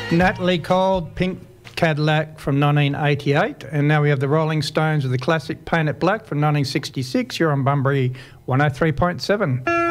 Natalie Cole, Pink Cadillac from 1988. And now we have the Rolling Stones with the classic Paint It Black from 1966. You're on Bunbury 103.7.